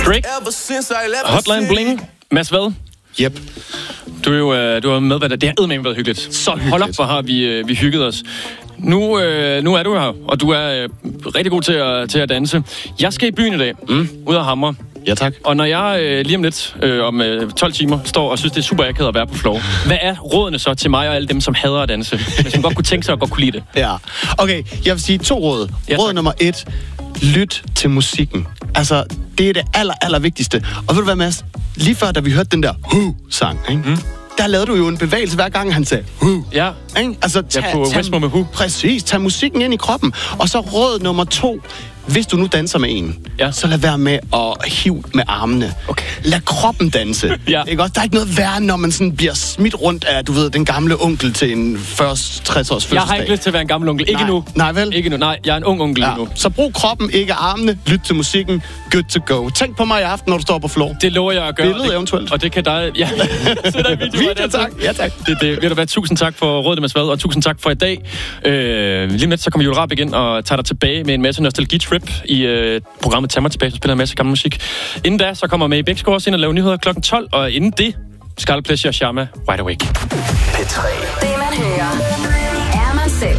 Drake. Hotline Bling. Mads Vad? Yep. Du har medvært, det har eddermame været hyggeligt. Så hyggeligt. Hold op, hvor har vi hygget os. Nu er du her, og du er rigtig god til at danse. Jeg skal i byen i dag, ud af Hammer. Ja, tak. Og når jeg lige om lidt, om 12 timer, står og synes, det er super akavet at være på floor, hvad er rådene så til mig og alle dem, som hader at danse? Men som godt kunne tænke sig og godt kunne lide det. Ja. Okay, jeg vil sige 2 råd. Ja, Råd nummer 1. Lyt til musikken. Altså, det er det aller vigtigste. Og ved du hvad, Mads? Lige før, da vi hørte den der Who-sang, ikke? Der lavede du jo en bevægelse hver gang, han sagde Who. Ja. Ikke? Altså, på Westmore med Who. Præcis, tag musikken ind i kroppen. Og så råd nummer 2. Hvis du nu danser med en, så lad være med at hive med armene. Okay. Lad kroppen danse. Ikke også? Der er ikke noget værre, når man sådan bliver smidt rundt af, du ved, den gamle onkel til en 60 års fødselsdag. Jeg har ikke lyst til at være en gammel onkel. Ikke nu. Nej, vel? Ikke nu. Nej, jeg er en ung onkel nu. Så brug kroppen, ikke armene. Lyt til musikken. Good to go. Tænk på mig i aften, når du står på floor. Det lover jeg at gøre. Billede eventuelt. Og det kan dig... Ja. Så der er video, tak. Ja, tak. Det ved du hvad, tusind tak for rådet, Mads Vad, og tusind tak for i dag. Lige med så kommer Jule Raab igen og tager dig tilbage med en masse nostalgi-trip i programmet Tag mig tilbage, så spiller en masse gammel musik. Inden da, så kommer May Bæksgaard også ind og laver nyheder kl. 12, og inden det, Scarlet Pleasure og Sharma, Wide Awake. P3. Det man hører.